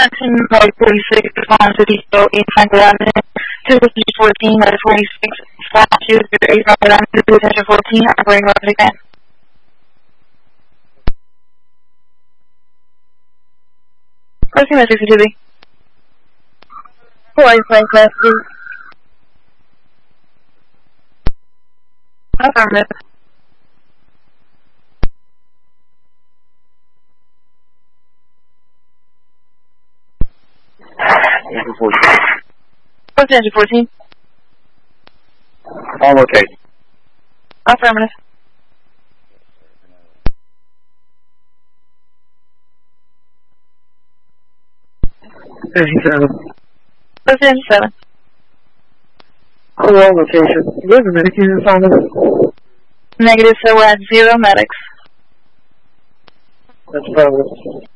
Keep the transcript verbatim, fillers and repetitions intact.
Section like forty-six, respond to the show eight Franklin Avenue, to attention fourteen, at forty-six, slash two zero eight Franklin Avenue, to attention fourteen, operating road again. Crossing at sixty-two B. Hawaii flight class B. Affirmative. What's engine fourteen? All okay. Affirmative. thirty-seven. What's engine seven? All on location. Where's the medication found? Negative, so we're at zero medics. That's probably.